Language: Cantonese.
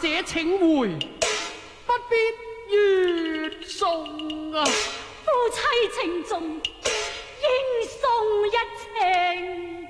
者請回，不必越送啊！ 夫妻情重，應送一程。